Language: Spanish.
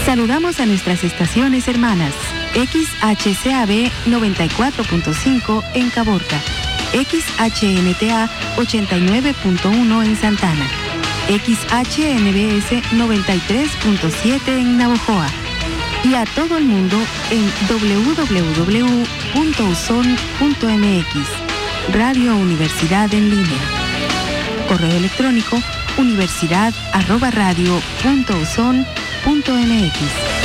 Saludamos a nuestras estaciones hermanas. XHCAB 94.5 en Caborca, XHNTA 89.1 en Santana, XHNBS 93.7 en Navojoa y a todo el mundo en www.uson.mx. Radio Universidad en línea. Correo electrónico universidad@radio.uson.mx.